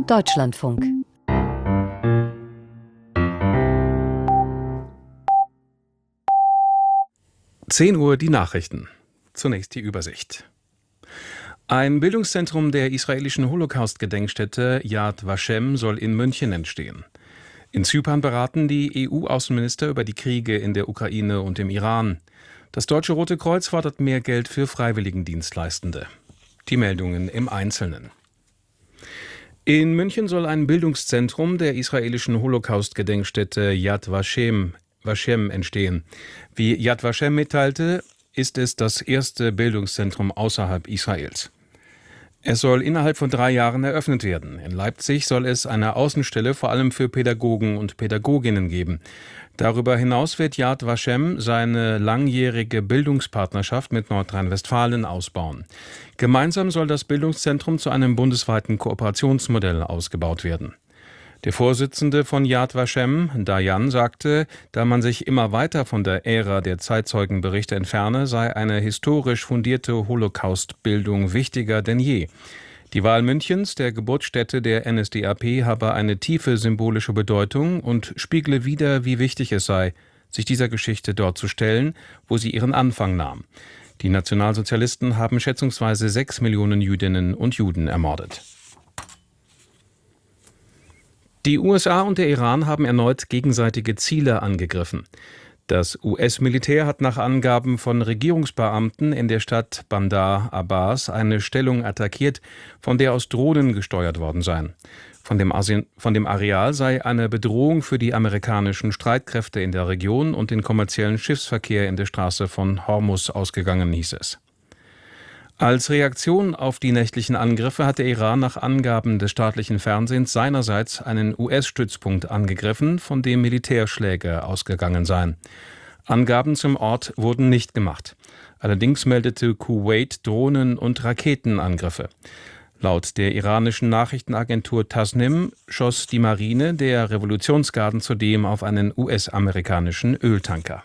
Deutschlandfunk. Uhr die Nachrichten. Zunächst die Übersicht. Ein Bildungszentrum der israelischen Holocaust-Gedenkstätte Yad Vashem soll in München entstehen. In Zypern beraten die EU-Außenminister über die Kriege in der Ukraine und im Iran. Das Deutsche Rote Kreuz fordert mehr Geld für Freiwilligendienstleistende. Die Meldungen im Einzelnen. In München soll ein Bildungszentrum der israelischen Holocaust-Gedenkstätte Yad Vashem entstehen. Wie Yad Vashem mitteilte, ist es das erste Bildungszentrum außerhalb Israels. Es soll innerhalb von 3 Jahren eröffnet werden. In Leipzig soll es eine Außenstelle vor allem für Pädagogen und Pädagoginnen geben. Darüber hinaus wird Yad Vashem seine langjährige Bildungspartnerschaft mit Nordrhein-Westfalen ausbauen. Gemeinsam soll das Bildungszentrum zu einem bundesweiten Kooperationsmodell ausgebaut werden. Der Vorsitzende von Yad Vashem, Dayan, sagte, da man sich immer weiter von der Ära der Zeitzeugenberichte entferne, sei eine historisch fundierte Holocaust-Bildung wichtiger denn je. Die Wahl Münchens, der Geburtsstätte der NSDAP, habe eine tiefe symbolische Bedeutung und spiegle wider, wie wichtig es sei, sich dieser Geschichte dort zu stellen, wo sie ihren Anfang nahm. Die Nationalsozialisten haben schätzungsweise 6 Millionen Jüdinnen und Juden ermordet. Die USA und der Iran haben erneut gegenseitige Ziele angegriffen. Das US-Militär hat nach Angaben von Regierungsbeamten in der Stadt Bandar Abbas eine Stellung attackiert, von der aus Drohnen gesteuert worden seien. Von dem Areal sei eine Bedrohung für die amerikanischen Streitkräfte in der Region und den kommerziellen Schiffsverkehr in der Straße von Hormuz ausgegangen, hieß es. Als Reaktion auf die nächtlichen Angriffe hat der Iran nach Angaben des staatlichen Fernsehens seinerseits einen US-Stützpunkt angegriffen, von dem Militärschläge ausgegangen seien. Angaben zum Ort wurden nicht gemacht. Allerdings meldete Kuwait Drohnen- und Raketenangriffe. Laut der iranischen Nachrichtenagentur Tasnim schoss die Marine der Revolutionsgarden zudem auf einen US-amerikanischen Öltanker.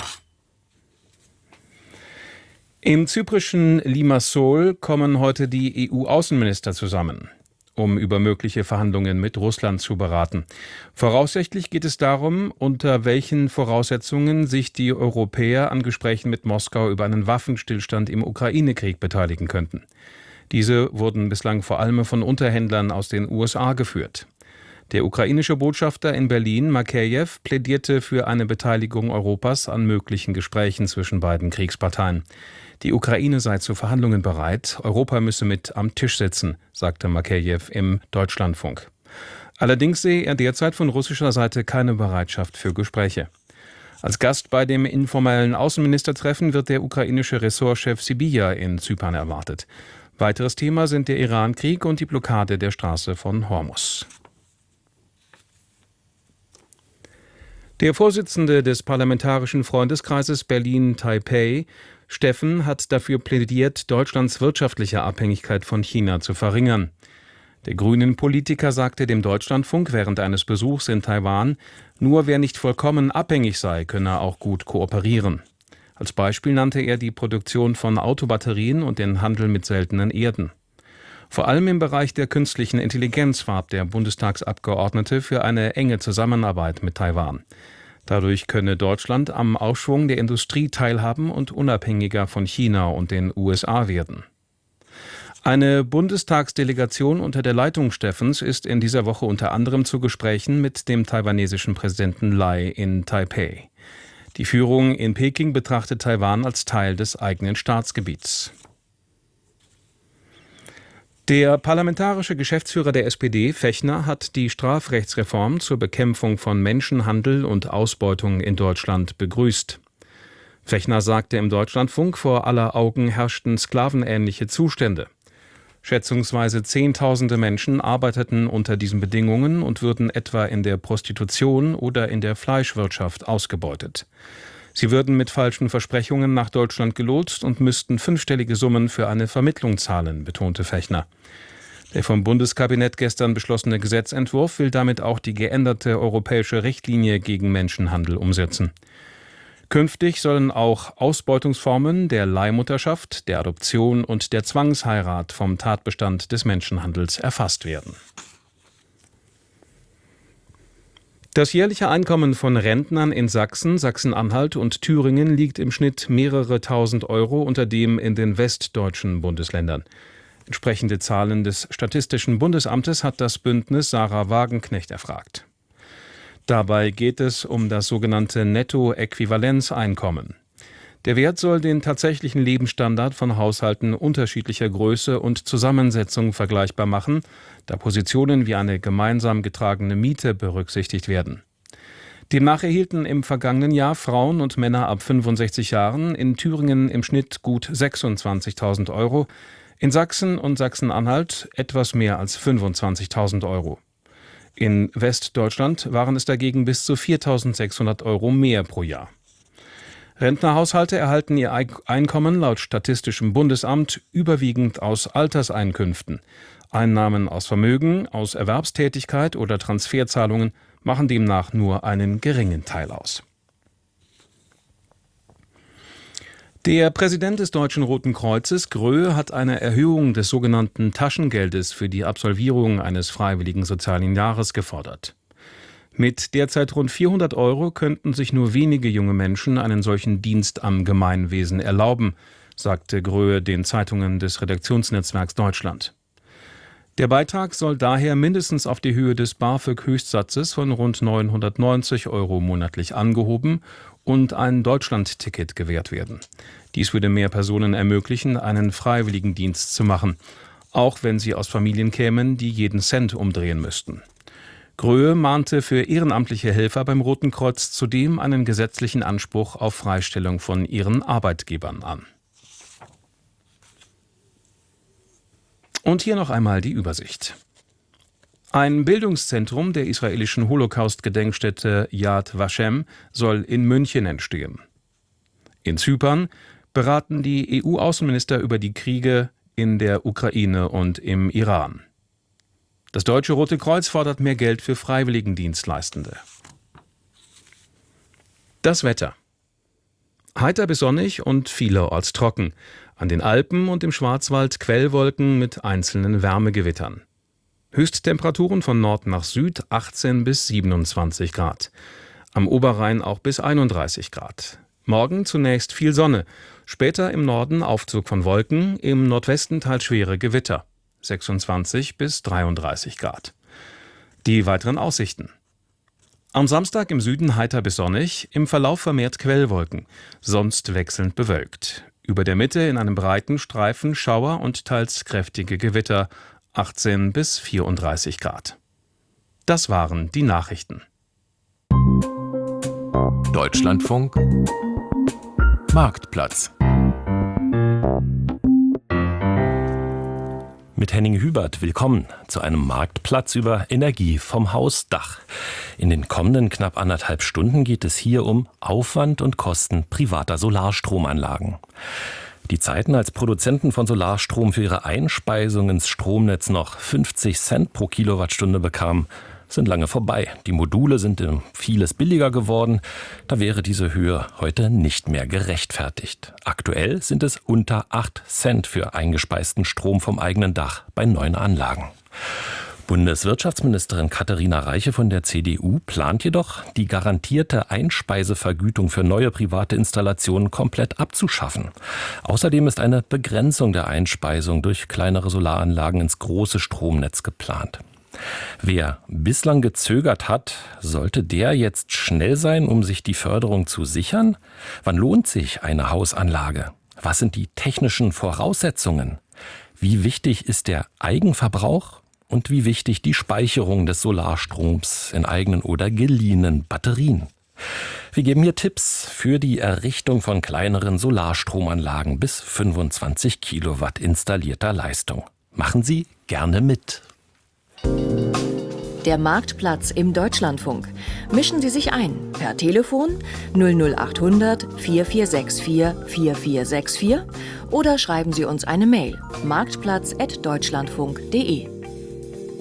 Im zyprischen Limassol kommen heute die EU-Außenminister zusammen, um über mögliche Verhandlungen mit Russland zu beraten. Voraussichtlich geht es darum, unter welchen Voraussetzungen sich die Europäer an Gesprächen mit Moskau über einen Waffenstillstand im Ukraine-Krieg beteiligen könnten. Diese wurden bislang vor allem von Unterhändlern aus den USA geführt. Der ukrainische Botschafter in Berlin, Makejew, plädierte für eine Beteiligung Europas an möglichen Gesprächen zwischen beiden Kriegsparteien. Die Ukraine sei zu Verhandlungen bereit, Europa müsse mit am Tisch sitzen, sagte Makejew im Deutschlandfunk. Allerdings sehe er derzeit von russischer Seite keine Bereitschaft für Gespräche. Als Gast bei dem informellen Außenministertreffen wird der ukrainische Ressortchef Sybiha in Zypern erwartet. Weiteres Thema sind der Iran-Krieg und die Blockade der Straße von Hormuz. Der Vorsitzende des Parlamentarischen Freundeskreises Berlin-Taipei, Steffen, hat dafür plädiert, Deutschlands wirtschaftliche Abhängigkeit von China zu verringern. Der Grünen-Politiker sagte dem Deutschlandfunk während eines Besuchs in Taiwan, nur wer nicht vollkommen abhängig sei, könne auch gut kooperieren. Als Beispiel nannte er die Produktion von Autobatterien und den Handel mit seltenen Erden. Vor allem im Bereich der künstlichen Intelligenz warb der Bundestagsabgeordnete für eine enge Zusammenarbeit mit Taiwan. Dadurch könne Deutschland am Aufschwung der Industrie teilhaben und unabhängiger von China und den USA werden. Eine Bundestagsdelegation unter der Leitung Steffens ist in dieser Woche unter anderem zu Gesprächen mit dem taiwanesischen Präsidenten Lai in Taipei. Die Führung in Peking betrachtet Taiwan als Teil des eigenen Staatsgebiets. Der parlamentarische Geschäftsführer der SPD, Fechner, hat die Strafrechtsreform zur Bekämpfung von Menschenhandel und Ausbeutung in Deutschland begrüßt. Fechner sagte im Deutschlandfunk, vor aller Augen herrschten sklavenähnliche Zustände. Schätzungsweise Zehntausende Menschen arbeiteten unter diesen Bedingungen und würden etwa in der Prostitution oder in der Fleischwirtschaft ausgebeutet. Sie würden mit falschen Versprechungen nach Deutschland gelotst und müssten 5-stellige Summen für eine Vermittlung zahlen, betonte Fechner. Der vom Bundeskabinett gestern beschlossene Gesetzentwurf will damit auch die geänderte europäische Richtlinie gegen Menschenhandel umsetzen. Künftig sollen auch Ausbeutungsformen der Leihmutterschaft, der Adoption und der Zwangsheirat vom Tatbestand des Menschenhandels erfasst werden. Das jährliche Einkommen von Rentnern in Sachsen, Sachsen-Anhalt und Thüringen liegt im Schnitt mehrere tausend Euro unter dem in den westdeutschen Bundesländern. Entsprechende Zahlen des Statistischen Bundesamtes hat das Bündnis Sarah Wagenknecht erfragt. Dabei geht es um das sogenannte Nettoäquivalenzeinkommen. Der Wert soll den tatsächlichen Lebensstandard von Haushalten unterschiedlicher Größe und Zusammensetzung vergleichbar machen, da Positionen wie eine gemeinsam getragene Miete berücksichtigt werden. Demnach erhielten im vergangenen Jahr Frauen und Männer ab 65 Jahren in Thüringen im Schnitt gut 26.000 Euro, in Sachsen und Sachsen-Anhalt etwas mehr als 25.000 Euro. In Westdeutschland waren es dagegen bis zu 4.600 Euro mehr pro Jahr. Rentnerhaushalte erhalten ihr Einkommen laut Statistischem Bundesamt überwiegend aus Alterseinkünften. Einnahmen aus Vermögen, aus Erwerbstätigkeit oder Transferzahlungen machen demnach nur einen geringen Teil aus. Der Präsident des Deutschen Roten Kreuzes, Gröhe, hat eine Erhöhung des sogenannten Taschengeldes für die Absolvierung eines freiwilligen sozialen Jahres gefordert. Mit derzeit rund 400 Euro könnten sich nur wenige junge Menschen einen solchen Dienst am Gemeinwesen erlauben, sagte Gröhe den Zeitungen des Redaktionsnetzwerks Deutschland. Der Beitrag soll daher mindestens auf die Höhe des BAföG-Höchstsatzes von rund 990 Euro monatlich angehoben und ein Deutschlandticket gewährt werden. Dies würde mehr Personen ermöglichen, einen Freiwilligendienst zu machen, auch wenn sie aus Familien kämen, die jeden Cent umdrehen müssten. Gröhe mahnte für ehrenamtliche Helfer beim Roten Kreuz zudem einen gesetzlichen Anspruch auf Freistellung von ihren Arbeitgebern an. Und hier noch einmal die Übersicht. Ein Bildungszentrum der israelischen Holocaust-Gedenkstätte Yad Vashem soll in München entstehen. In Zypern beraten die EU-Außenminister über die Kriege in der Ukraine und im Iran. Das Deutsche Rote Kreuz fordert mehr Geld für Freiwilligendienstleistende. Das Wetter. Heiter bis sonnig und vielerorts trocken. An den Alpen und im Schwarzwald Quellwolken mit einzelnen Wärmegewittern. Höchsttemperaturen von Nord nach Süd 18 bis 27 Grad. Am Oberrhein auch bis 31 Grad. Morgen zunächst viel Sonne. Später im Norden Aufzug von Wolken, im Nordwesten teils schwere Gewitter. 26 bis 33 Grad. Die weiteren Aussichten. Am Samstag im Süden heiter bis sonnig, im Verlauf vermehrt Quellwolken, sonst wechselnd bewölkt. Über der Mitte in einem breiten Streifen Schauer und teils kräftige Gewitter, 18 bis 34 Grad. Das waren die Nachrichten. Deutschlandfunk Marktplatz. Mit Henning Hubert willkommen zu einem Marktplatz über Energie vom Hausdach. In den kommenden knapp 1,5 Stunden geht es hier um Aufwand und Kosten privater Solarstromanlagen. Die Zeiten, als Produzenten von Solarstrom für ihre Einspeisung ins Stromnetz noch 50 Cent pro Kilowattstunde bekamen, sind lange vorbei. Die Module sind vieles billiger geworden. Da wäre diese Höhe heute nicht mehr gerechtfertigt. Aktuell sind es unter 8 Cent für eingespeisten Strom vom eigenen Dach bei neuen Anlagen. Bundeswirtschaftsministerin Katharina Reiche von der CDU plant jedoch, die garantierte Einspeisevergütung für neue private Installationen komplett abzuschaffen. Außerdem ist eine Begrenzung der Einspeisung durch kleinere Solaranlagen ins große Stromnetz geplant. Wer bislang gezögert hat, sollte der jetzt schnell sein, um sich die Förderung zu sichern? Wann lohnt sich eine Hausanlage? Was sind die technischen Voraussetzungen? Wie wichtig ist der Eigenverbrauch? Und wie wichtig die Speicherung des Solarstroms in eigenen oder geliehenen Batterien? Wir geben hier Tipps für die Errichtung von kleineren Solarstromanlagen bis 25 Kilowatt installierter Leistung. Machen Sie gerne mit. Der Marktplatz im Deutschlandfunk. Mischen Sie sich ein per Telefon 00800 4464 4464 oder schreiben Sie uns eine Mail marktplatz@deutschlandfunk.de.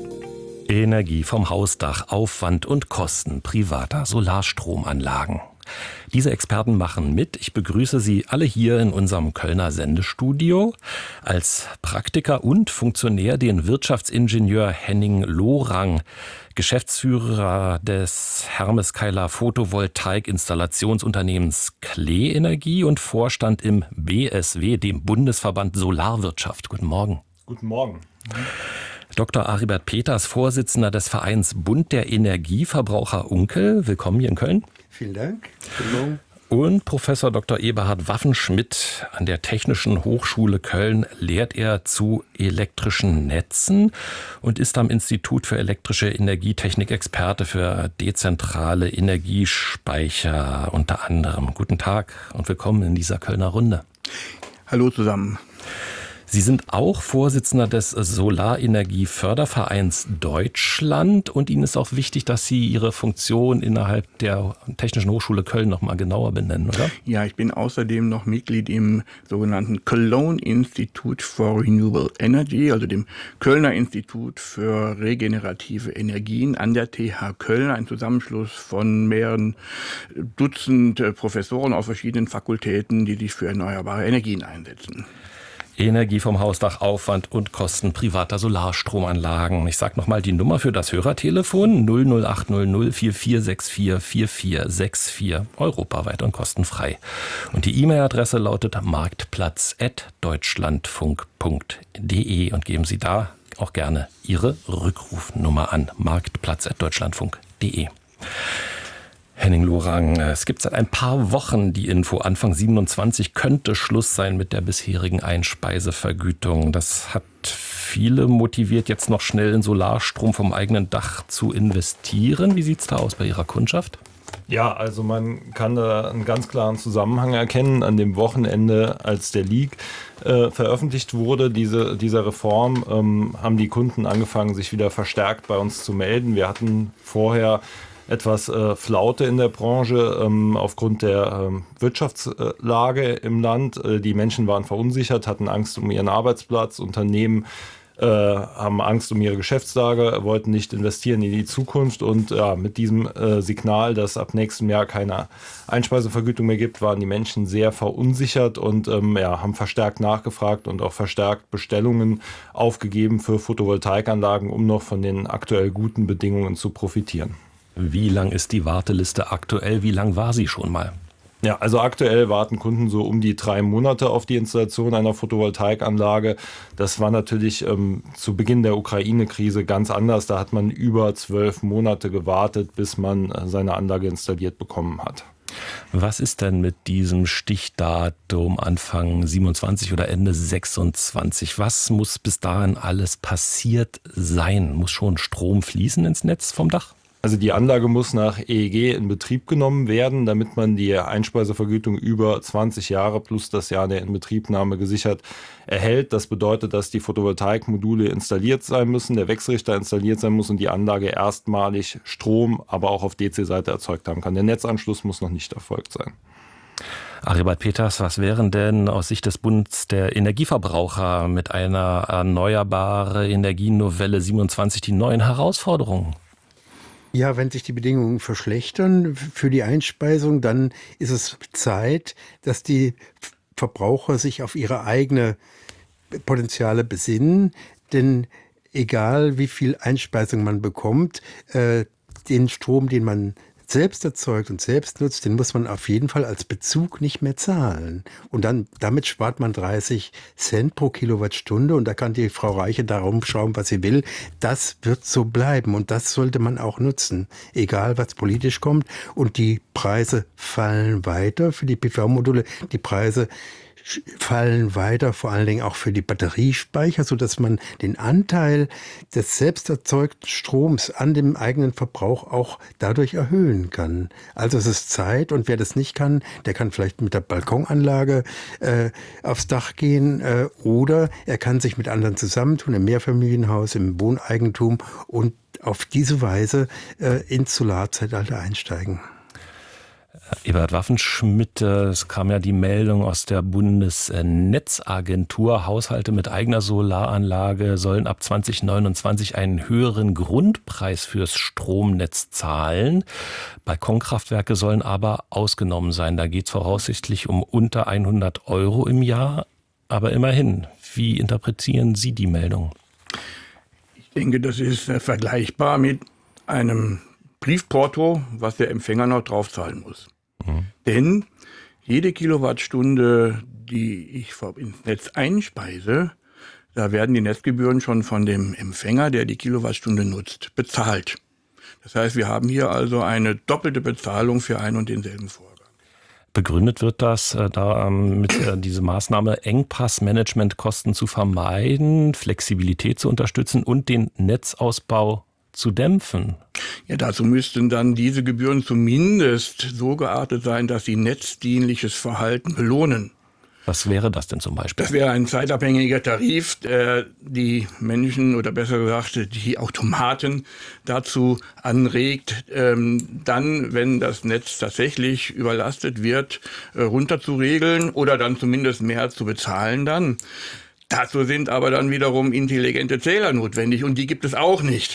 Energie vom Hausdach, Aufwand und Kosten privater Solarstromanlagen. Diese Experten machen mit. Ich begrüße Sie alle hier in unserem Kölner Sendestudio. Als Praktiker und Funktionär den Wirtschaftsingenieur Henning Lorang, Geschäftsführer des Hermeskeiler Photovoltaik-Installationsunternehmens Klee Energie und Vorstand im BSW, dem Bundesverband Solarwirtschaft. Guten Morgen. Guten Morgen. Dr. Aribert Peters, Vorsitzender des Vereins Bund der Energieverbraucher Unkel. Willkommen hier in Köln. Vielen Dank. Guten Morgen. Und Professor Dr. Eberhard Waffenschmidt an der Technischen Hochschule Köln lehrt er zu elektrischen Netzen und ist am Institut für elektrische Energietechnik Experte für dezentrale Energiespeicher unter anderem. Guten Tag und willkommen in dieser Kölner Runde. Hallo zusammen. Sie sind auch Vorsitzender des Solarenergiefördervereins Deutschland und Ihnen ist auch wichtig, dass Sie Ihre Funktion innerhalb der Technischen Hochschule Köln noch mal genauer benennen, oder? Ja, ich bin außerdem noch Mitglied im sogenannten Cologne Institute for Renewable Energy, also dem Kölner Institut für regenerative Energien an der TH Köln, ein Zusammenschluss von mehreren Dutzend Professoren aus verschiedenen Fakultäten, die sich für erneuerbare Energien einsetzen. Energie vom Hausdach, Aufwand und Kosten privater Solarstromanlagen. Ich sage nochmal die Nummer für das Hörertelefon 00800 4464 4464, europaweit und kostenfrei. Und die E-Mail-Adresse lautet marktplatz@deutschlandfunk.de und geben Sie da auch gerne Ihre Rückrufnummer an, marktplatz@deutschlandfunk.de. Henning Lorang, es gibt seit ein paar Wochen die Info, Anfang 27 könnte Schluss sein mit der bisherigen Einspeisevergütung. Das hat viele motiviert, jetzt noch schnell in Solarstrom vom eigenen Dach zu investieren. Wie sieht es da aus bei Ihrer Kundschaft? Ja, also man kann da einen ganz klaren Zusammenhang erkennen. An dem Wochenende, als der Leak veröffentlicht wurde, dieser Reform, haben die Kunden angefangen, sich wieder verstärkt bei uns zu melden. Wir hatten vorher etwas Flaute in der Branche aufgrund der Wirtschaftslage im Land. Die Menschen waren verunsichert, hatten Angst um ihren Arbeitsplatz. Unternehmen haben Angst um ihre Geschäftslage, wollten nicht investieren in die Zukunft. Und ja, mit diesem Signal, dass ab nächstem Jahr keine Einspeisevergütung mehr gibt, waren die Menschen sehr verunsichert und haben verstärkt nachgefragt und auch verstärkt Bestellungen aufgegeben für Photovoltaikanlagen, um noch von den aktuell guten Bedingungen zu profitieren. Wie lang ist die Warteliste aktuell? Wie lang war sie schon mal? Ja, also aktuell warten Kunden so um die 3 Monate auf die Installation einer Photovoltaikanlage. Das war natürlich zu Beginn der Ukraine-Krise ganz anders. Da hat man über 12 Monate gewartet, bis man seine Anlage installiert bekommen hat. Was ist denn mit diesem Stichdatum Anfang 27 oder Ende 26? Was muss bis dahin alles passiert sein? Muss schon Strom fließen ins Netz vom Dach? Also die Anlage muss nach EEG in Betrieb genommen werden, damit man die Einspeisevergütung über 20 Jahre plus das Jahr der Inbetriebnahme gesichert erhält. Das bedeutet, dass die Photovoltaikmodule installiert sein müssen, der Wechselrichter installiert sein muss und die Anlage erstmalig Strom, aber auch auf DC-Seite erzeugt haben kann. Der Netzanschluss muss noch nicht erfolgt sein. Aribert Peters, was wären denn aus Sicht des Bundes der Energieverbraucher mit einer erneuerbare Energienovelle 27 die neuen Herausforderungen? Ja, wenn sich die Bedingungen verschlechtern für die Einspeisung, dann ist es Zeit, dass die Verbraucher sich auf ihre eigene Potenziale besinnen. Denn egal wie viel Einspeisung man bekommt, den Strom, den man selbst erzeugt und selbst nutzt, den muss man auf jeden Fall als Bezug nicht mehr zahlen. Und damit spart man 30 Cent pro Kilowattstunde und da kann die Frau Reiche da rumschrauben, was sie will. Das wird so bleiben und das sollte man auch nutzen, egal was politisch kommt. Und die Preise fallen weiter für die PV-Module. Die Preise fallen weiter, vor allen Dingen auch für die Batteriespeicher, sodass man den Anteil des selbst erzeugten Stroms an dem eigenen Verbrauch auch dadurch erhöhen kann. Also es ist Zeit und wer das nicht kann, der kann vielleicht mit der Balkonanlage aufs Dach gehen oder er kann sich mit anderen zusammentun, im Mehrfamilienhaus, im Wohneigentum und auf diese Weise ins Solarzeitalter einsteigen. Ebert Waffenschmidt, es kam ja die Meldung aus der Bundesnetzagentur, Haushalte mit eigener Solaranlage sollen ab 2029 einen höheren Grundpreis fürs Stromnetz zahlen. Balkonkraftwerke sollen aber ausgenommen sein. Da geht es voraussichtlich um unter 100 € im Jahr. Aber immerhin, wie interpretieren Sie die Meldung? Ich denke, das ist vergleichbar mit einem Briefporto, was der Empfänger noch draufzahlen muss. Denn jede Kilowattstunde, die ich ins Netz einspeise, da werden die Netzgebühren schon von dem Empfänger, der die Kilowattstunde nutzt, bezahlt. Das heißt, wir haben hier also eine doppelte Bezahlung für einen und denselben Vorgang. Begründet wird das mit dieser Maßnahme, Engpassmanagementkosten zu vermeiden, Flexibilität zu unterstützen und den Netzausbau zu dämpfen. Ja, dazu müssten dann diese Gebühren zumindest so geartet sein, dass sie netzdienliches Verhalten belohnen. Was wäre das denn zum Beispiel? Das wäre ein zeitabhängiger Tarif, der die Menschen oder besser gesagt die Automaten dazu anregt, dann, wenn das Netz tatsächlich überlastet wird, runterzuregeln oder dann zumindest mehr zu bezahlen dann. Dazu sind aber dann wiederum intelligente Zähler notwendig und die gibt es auch nicht.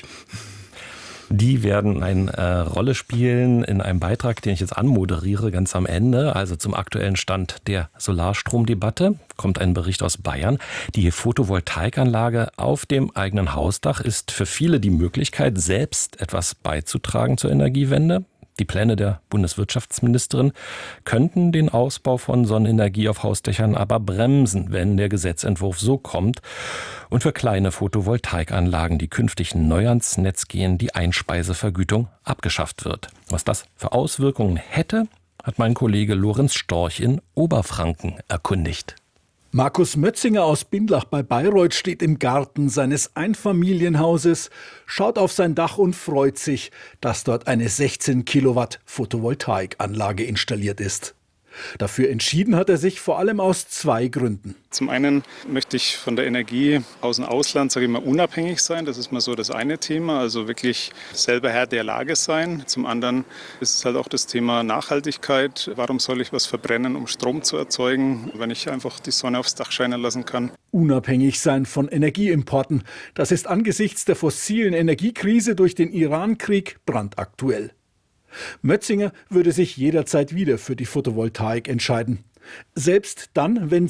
Die werden eine Rolle spielen in einem Beitrag, den ich jetzt anmoderiere, ganz am Ende. Also zum aktuellen Stand der Solarstromdebatte kommt ein Bericht aus Bayern. Die Photovoltaikanlage auf dem eigenen Hausdach ist für viele die Möglichkeit, selbst etwas beizutragen zur Energiewende. Die Pläne der Bundeswirtschaftsministerin könnten den Ausbau von Sonnenenergie auf Hausdächern aber bremsen, wenn der Gesetzentwurf so kommt und für kleine Photovoltaikanlagen, die künftig neu ans Netz gehen, die Einspeisevergütung abgeschafft wird. Was das für Auswirkungen hätte, hat mein Kollege Lorenz Storch in Oberfranken erkundigt. Markus Mötzinger aus Bindlach bei Bayreuth steht im Garten seines Einfamilienhauses, schaut auf sein Dach und freut sich, dass dort eine 16 Kilowatt Photovoltaikanlage installiert ist. Dafür entschieden hat er sich vor allem aus 2 Gründen. Zum einen möchte ich von der Energie aus dem Ausland, sage ich mal, unabhängig sein. Das ist mal so das eine Thema, also wirklich selber Herr der Lage sein. Zum anderen ist es halt auch das Thema Nachhaltigkeit. Warum soll ich was verbrennen, um Strom zu erzeugen, wenn ich einfach die Sonne aufs Dach scheinen lassen kann? Unabhängig sein von Energieimporten. Das ist angesichts der fossilen Energiekrise durch den Iran-Krieg brandaktuell. Mötzinger würde sich jederzeit wieder für die Photovoltaik entscheiden. Selbst dann, wenn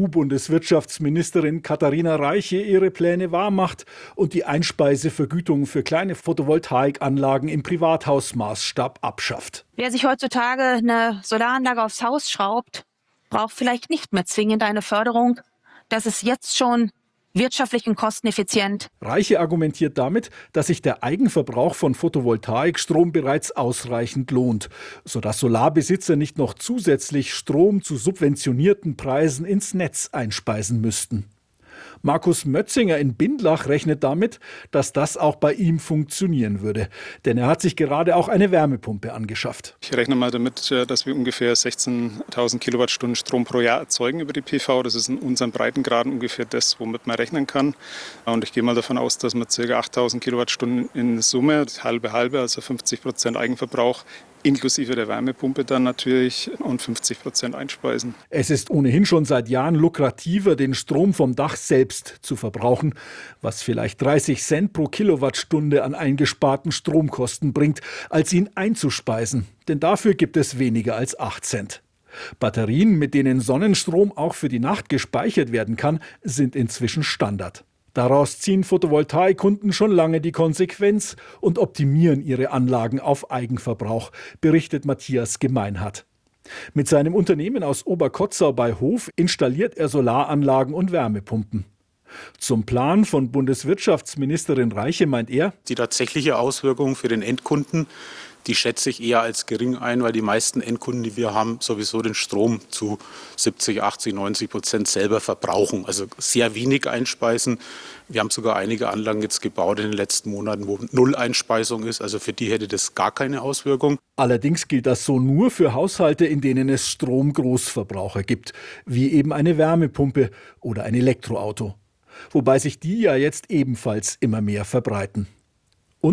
CDU-Bundeswirtschaftsministerin Katharina Reiche ihre Pläne wahrmacht und die Einspeisevergütung für kleine Photovoltaikanlagen im Privathausmaßstab abschafft. Wer sich heutzutage eine Solaranlage aufs Haus schraubt, braucht vielleicht nicht mehr zwingend eine Förderung. Das ist jetzt schon wirtschaftlich und kosteneffizient. Reiche argumentiert damit, dass sich der Eigenverbrauch von Photovoltaikstrom bereits ausreichend lohnt, sodass Solarbesitzer nicht noch zusätzlich Strom zu subventionierten Preisen ins Netz einspeisen müssten. Markus Mötzinger in Bindlach rechnet damit, dass das auch bei ihm funktionieren würde. Denn er hat sich gerade auch eine Wärmepumpe angeschafft. Ich rechne mal damit, dass wir ungefähr 16.000 Kilowattstunden Strom pro Jahr erzeugen über die PV. Das ist in unseren Breitengraden ungefähr das, womit man rechnen kann. Und ich gehe mal davon aus, dass wir ca. 8.000 Kilowattstunden in Summe, halbe, also 50% Eigenverbrauch, inklusive der Wärmepumpe dann natürlich und 50% einspeisen. Es ist ohnehin schon seit Jahren lukrativer, den Strom vom Dach selbst zu verbrauchen, was vielleicht 30 Cent pro Kilowattstunde an eingesparten Stromkosten bringt, als ihn einzuspeisen. Denn dafür gibt es weniger als 8 Cent. Batterien, mit denen Sonnenstrom auch für die Nacht gespeichert werden kann, sind inzwischen Standard. Daraus ziehen Photovoltaikkunden schon lange die Konsequenz und optimieren ihre Anlagen auf Eigenverbrauch, berichtet Matthias Gemeinhardt. Mit seinem Unternehmen aus Oberkotzau bei Hof installiert er Solaranlagen und Wärmepumpen. Zum Plan von Bundeswirtschaftsministerin Reiche meint er: Die tatsächliche Auswirkung für den Endkunden, die schätze ich eher als gering ein, weil die meisten Endkunden, die wir haben, sowieso den Strom zu 70, 80, 90% selber verbrauchen. Also sehr wenig einspeisen. Wir haben sogar einige Anlagen jetzt gebaut in den letzten Monaten, wo null Einspeisung ist. Also für die hätte das gar keine Auswirkung. Allerdings gilt das so nur für Haushalte, in denen es Stromgroßverbraucher gibt, wie eben eine Wärmepumpe oder ein Elektroauto. Wobei sich die ja jetzt ebenfalls immer mehr verbreiten. Und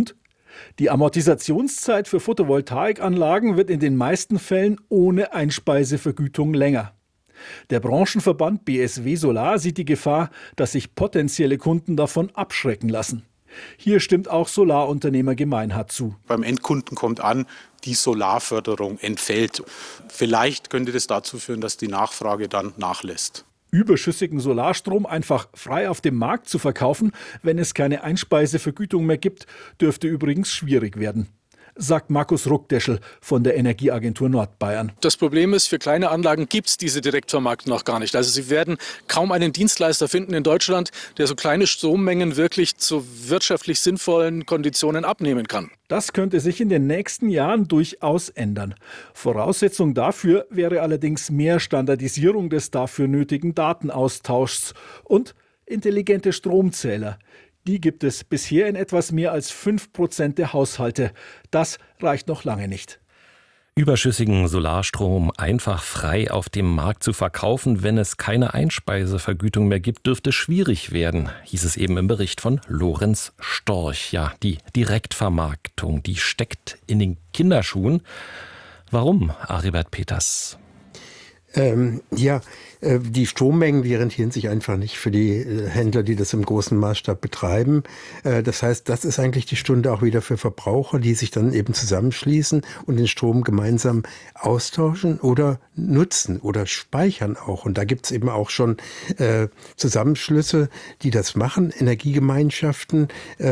Die Amortisationszeit für Photovoltaikanlagen wird in den meisten Fällen ohne Einspeisevergütung länger. Der Branchenverband BSW Solar sieht die Gefahr, dass sich potenzielle Kunden davon abschrecken lassen. Hier stimmt auch Solarunternehmer Gemeinhardt zu. Beim Endkunden kommt an, die Solarförderung entfällt. Vielleicht könnte das dazu führen, dass die Nachfrage dann nachlässt. Überschüssigen Solarstrom einfach frei auf dem Markt zu verkaufen, wenn es keine Einspeisevergütung mehr gibt, dürfte übrigens schwierig werden, sagt Markus Ruckdeschel von der Energieagentur Nordbayern. Das Problem ist, für kleine Anlagen gibt es diese Direktvermarktung noch gar nicht. Also Sie werden kaum einen Dienstleister finden in Deutschland, der so kleine Strommengen wirklich zu wirtschaftlich sinnvollen Konditionen abnehmen kann. Das könnte sich in den nächsten Jahren durchaus ändern. Voraussetzung dafür wäre allerdings mehr Standardisierung des dafür nötigen Datenaustauschs und intelligente Stromzähler. Die gibt es bisher in etwas mehr als 5% der Haushalte. Das reicht noch lange nicht. Überschüssigen Solarstrom einfach frei auf dem Markt zu verkaufen, wenn es keine Einspeisevergütung mehr gibt, dürfte schwierig werden, hieß es eben im Bericht von Lorenz Storch. Ja, die Direktvermarktung, die steckt in den Kinderschuhen. Warum, Aribert Peters? Die Strommengen, die rentieren sich einfach nicht für die Händler, die das im großen Maßstab betreiben. Das heißt, das ist eigentlich die Stunde auch wieder für Verbraucher, die sich dann eben zusammenschließen und den Strom gemeinsam austauschen oder nutzen oder speichern auch. Und da gibt es eben auch schon Zusammenschlüsse, die das machen, Energiegemeinschaften.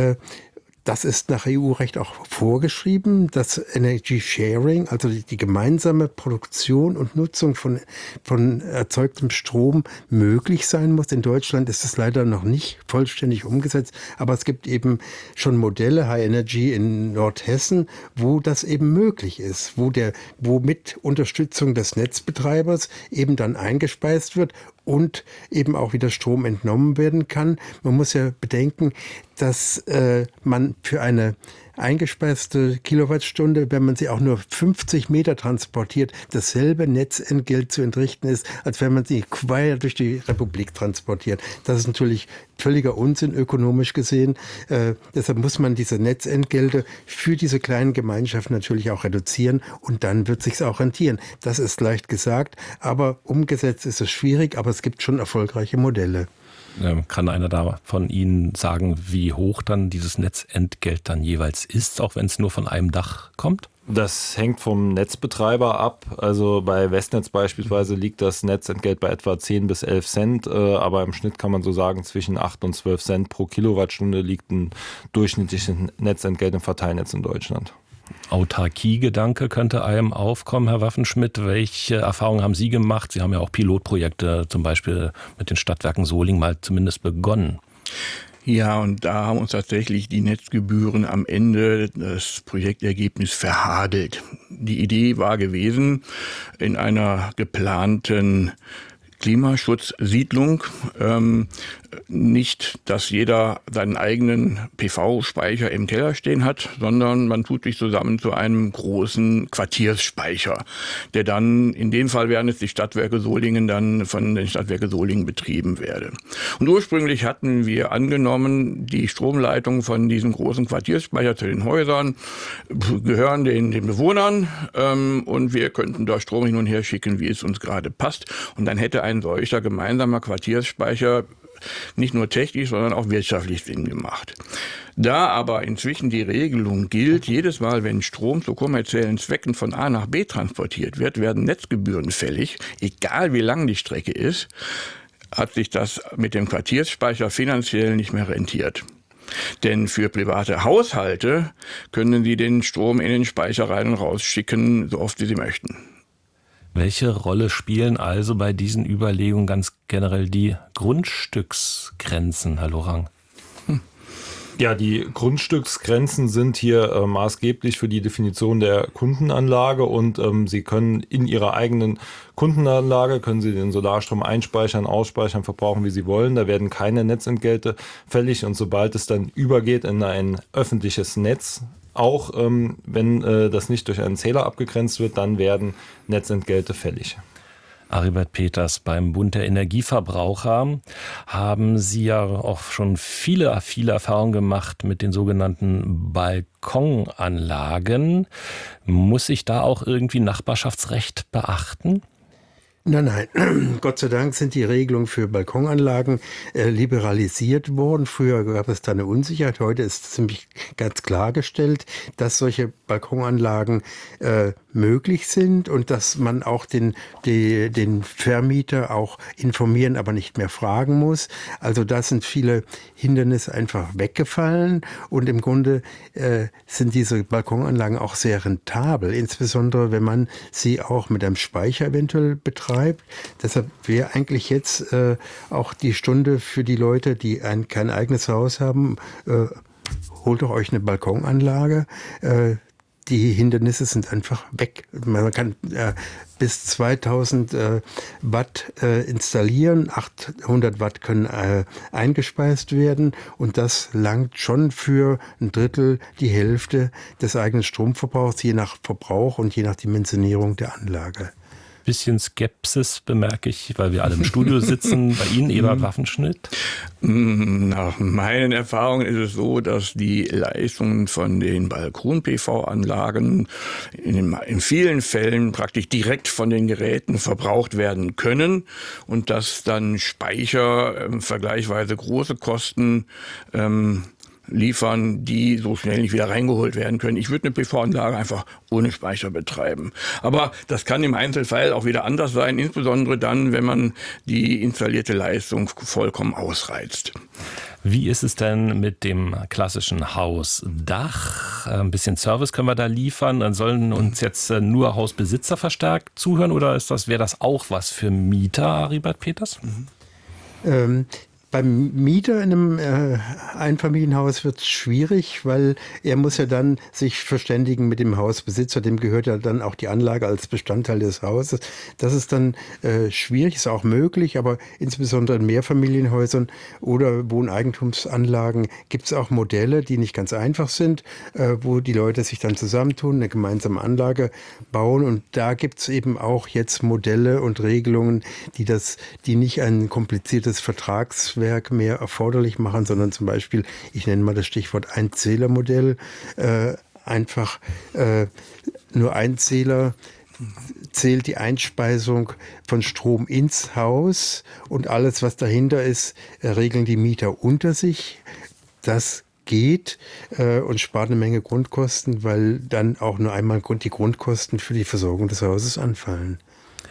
Das ist nach EU-Recht auch vorgeschrieben, dass Energy Sharing, also die gemeinsame Produktion und Nutzung von erzeugtem Strom möglich sein muss. In Deutschland ist es leider noch nicht vollständig umgesetzt, aber es gibt eben schon Modelle, High Energy in Nordhessen, wo das eben möglich ist, wo mit Unterstützung des Netzbetreibers eben dann eingespeist wird und eben auch wieder Strom entnommen werden kann. Man muss ja bedenken, dass man für eine eingespeiste Kilowattstunde, wenn man sie auch nur 50 Meter transportiert, dasselbe Netzentgelt zu entrichten ist, als wenn man sie quer durch die Republik transportiert. Das ist natürlich völliger Unsinn ökonomisch gesehen. Deshalb muss man diese Netzentgelte für diese kleinen Gemeinschaften natürlich auch reduzieren und dann wird es sich auch rentieren. Das ist leicht gesagt, aber umgesetzt ist es schwierig, aber es gibt schon erfolgreiche Modelle. Kann einer da von Ihnen sagen, wie hoch dann dieses Netzentgelt dann jeweils ist, auch wenn es nur von einem Dach kommt? Das hängt vom Netzbetreiber ab. Also bei Westnetz beispielsweise liegt das Netzentgelt bei etwa 10 bis 11 Cent. Aber im Schnitt kann man so sagen, zwischen 8 und 12 Cent pro Kilowattstunde liegt ein durchschnittliches Netzentgelt im Verteilnetz in Deutschland. Autarkie-Gedanke könnte einem aufkommen, Herr Waffenschmidt. Welche Erfahrungen haben Sie gemacht? Sie haben ja auch Pilotprojekte, zum Beispiel mit den Stadtwerken Solingen, mal zumindest begonnen. Ja, und da haben uns tatsächlich die Netzgebühren am Ende das Projektergebnis verhagelt. Die Idee war gewesen, in einer geplanten Klimaschutzsiedlung nicht, dass jeder seinen eigenen PV-Speicher im Keller stehen hat, sondern man tut sich zusammen zu einem großen Quartiersspeicher, der dann, in dem Fall wären es die Stadtwerke Solingen, dann von den Stadtwerke Solingen betrieben werde. Und ursprünglich hatten wir angenommen, die Stromleitung von diesem großen Quartiersspeicher zu den Häusern gehören den Bewohnern und wir könnten da Strom hin und her schicken, wie es uns gerade passt. Und dann hätte ein solcher gemeinsamer Quartiersspeicher nicht nur technisch, sondern auch wirtschaftlich Sinn gemacht. Da aber inzwischen die Regelung gilt, jedes Mal, wenn Strom zu kommerziellen Zwecken von A nach B transportiert wird, werden Netzgebühren fällig, egal wie lang die Strecke ist, hat sich das mit dem Quartiersspeicher finanziell nicht mehr rentiert. Denn für private Haushalte können sie den Strom in den Speicher rein und rausschicken, so oft wie sie möchten. Welche Rolle spielen also bei diesen Überlegungen ganz generell die Grundstücksgrenzen, Herr Lorang? Ja, die Grundstücksgrenzen sind hier maßgeblich für die Definition der Kundenanlage und Sie können in Ihrer eigenen Kundenanlage, können Sie den Solarstrom einspeichern, ausspeichern, verbrauchen, wie Sie wollen. Da werden keine Netzentgelte fällig und sobald es dann übergeht in ein öffentliches Netz, auch wenn das nicht durch einen Zähler abgegrenzt wird, dann werden Netzentgelte fällig. Aribert Peters, beim Bund der Energieverbraucher haben Sie ja auch schon viele Erfahrungen gemacht mit den sogenannten Balkonanlagen. Muss ich da auch irgendwie Nachbarschaftsrecht beachten? Nein. Gott sei Dank sind die Regelungen für Balkonanlagen liberalisiert worden. Früher gab es da eine Unsicherheit. Heute ist ziemlich ganz klargestellt, dass solche Balkonanlagen möglich sind und dass man auch den Vermieter auch informieren, aber nicht mehr fragen muss. Also da sind viele Hindernisse einfach weggefallen und im Grunde sind diese Balkonanlagen auch sehr rentabel, insbesondere wenn man sie auch mit einem Speicher eventuell betreibt. Deshalb wäre eigentlich jetzt auch die Stunde für die Leute, die kein eigenes Haus haben, holt doch euch eine Balkonanlage. Die Hindernisse sind einfach weg. Man kann bis 2000 Watt installieren, 800 Watt können eingespeist werden und das langt schon für ein Drittel, die Hälfte des eigenen Stromverbrauchs, je nach Verbrauch und je nach Dimensionierung der Anlage. Bisschen Skepsis bemerke ich, weil wir alle im Studio sitzen. Bei Ihnen, Ebert Waffenschnitt? Nach meinen Erfahrungen ist es so, dass die Leistungen von den Balkon-PV-Anlagen in vielen Fällen praktisch direkt von den Geräten verbraucht werden können und dass dann Speicher vergleichsweise große Kosten liefern, die so schnell nicht wieder reingeholt werden können. Ich würde eine PV-Anlage einfach ohne Speicher betreiben. Aber das kann im Einzelfall auch wieder anders sein, insbesondere dann, wenn man die installierte Leistung vollkommen ausreizt. Wie ist es denn mit dem klassischen Hausdach? Ein bisschen Service können wir da liefern. Dann sollen uns jetzt nur Hausbesitzer verstärkt zuhören oder wäre das auch was für Mieter, Aribert Peters? Beim Mieter in einem Einfamilienhaus wird es schwierig, weil er muss ja dann sich verständigen mit dem Hausbesitzer. Dem gehört ja dann auch die Anlage als Bestandteil des Hauses. Das ist dann schwierig, ist auch möglich, aber insbesondere in Mehrfamilienhäusern oder Wohneigentumsanlagen gibt es auch Modelle, die nicht ganz einfach sind, wo die Leute sich dann zusammentun, eine gemeinsame Anlage bauen. Und da gibt es eben auch jetzt Modelle und Regelungen, die nicht ein kompliziertes Vertragswerk mehr erforderlich machen, sondern zum Beispiel, ich nenne mal das Stichwort Einzählermodell, einfach nur ein Zähler zählt die Einspeisung von Strom ins Haus und alles, was dahinter ist, regeln die Mieter unter sich. Das geht und spart eine Menge Grundkosten, weil dann auch nur einmal die Grundkosten für die Versorgung des Hauses anfallen.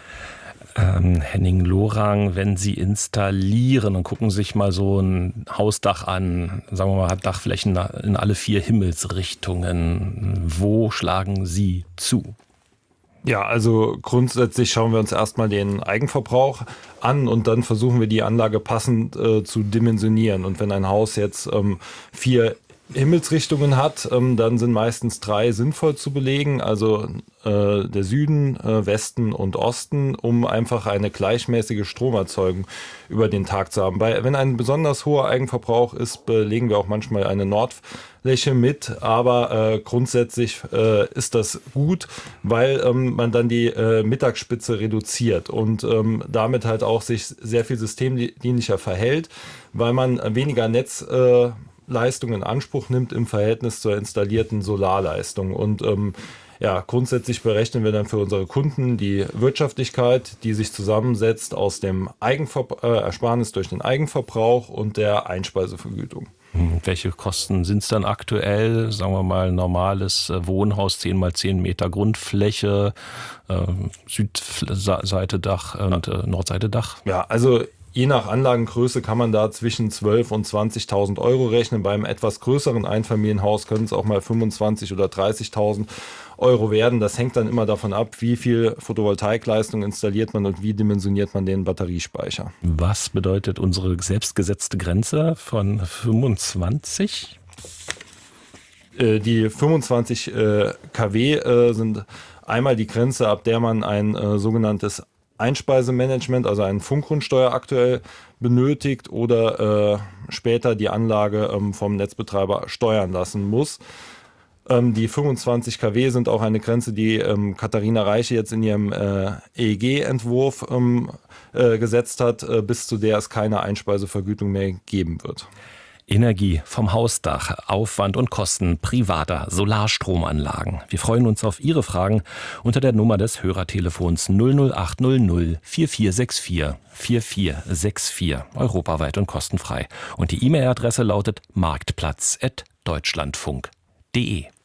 Henning Lorang, wenn Sie installieren und gucken sich mal so ein Hausdach an, sagen wir mal, hat Dachflächen in alle 4 Himmelsrichtungen, wo schlagen Sie zu? Ja, also grundsätzlich schauen wir uns erstmal den Eigenverbrauch an und dann versuchen wir die Anlage passend zu dimensionieren. Und wenn ein Haus jetzt 4 Himmelsrichtungen hat, dann sind meistens 3 sinnvoll zu belegen, also der Süden, Westen und Osten, um einfach eine gleichmäßige Stromerzeugung über den Tag zu haben. Wenn ein besonders hoher Eigenverbrauch ist, belegen wir auch manchmal eine Nordfläche mit, aber grundsätzlich ist das gut, weil man dann die Mittagsspitze reduziert und damit halt auch sich sehr viel systemdienlicher verhält, weil man weniger Netzleistung in Anspruch nimmt im Verhältnis zur installierten Solarleistung. Und grundsätzlich berechnen wir dann für unsere Kunden die Wirtschaftlichkeit, die sich zusammensetzt aus dem Ersparnis durch den Eigenverbrauch und der Einspeisevergütung. Welche Kosten sind es dann aktuell? Sagen wir mal, normales Wohnhaus, 10 mal 10 Meter Grundfläche, Südseite Dach und Nordseite Dach? Ja, also je nach Anlagengröße kann man da zwischen 12.000 und 20.000 Euro rechnen. Beim etwas größeren Einfamilienhaus können es auch mal 25.000 oder 30.000 Euro werden. Das hängt dann immer davon ab, wie viel Photovoltaikleistung installiert man und wie dimensioniert man den Batteriespeicher. Was bedeutet unsere selbstgesetzte Grenze von 25? Die 25 kW sind einmal die Grenze, ab der man ein sogenanntes Einspeisemanagement, also eine Funkgrundsteuer aktuell benötigt oder später die Anlage vom Netzbetreiber steuern lassen muss. Die 25 kW sind auch eine Grenze, die Katharina Reiche jetzt in ihrem EEG-Entwurf gesetzt hat, bis zu der es keine Einspeisevergütung mehr geben wird. Energie vom Hausdach, Aufwand und Kosten privater Solarstromanlagen. Wir freuen uns auf Ihre Fragen unter der Nummer des Hörertelefons 00800 4464 4464, europaweit und kostenfrei. Und die E-Mail-Adresse lautet marktplatz@deutschlandfunk.de.